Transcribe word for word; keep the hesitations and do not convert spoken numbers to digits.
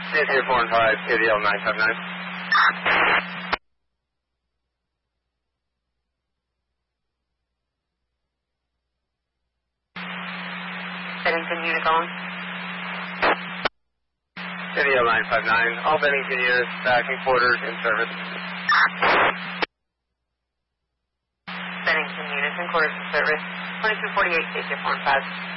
K T four and five, K D L nine five nine. Bennington unit going. K D L nine five nine, all Bennington units back in quarters in service. Bennington units in quarters in service. twenty-two forty-eight, K T four and five.